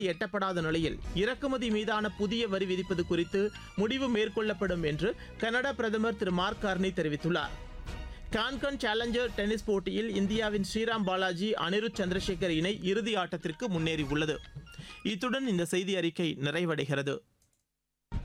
எட்டப்படாத நிலையில் இறக்குமதி மீதான புதிய வரி விதிப்பது குறித்து முடிவு மேற்கொள்ளப்படும் என்று கனடா பிரதமர் திரு மார்க் கார்னி தெரிவித்துள்ளார். கான்கன் சேலஞ்சர் டென்னிஸ் போட்டியில் இந்தியாவின் ஸ்ரீராம் பாலாஜி அனிருத் சந்திரசேகர் இணை இறுதி ஆட்டத்திற்கு முன்னேறியுள்ளது. இத்துடன் இந்த செய்தி அறிக்கை நிறைவடைகிறது.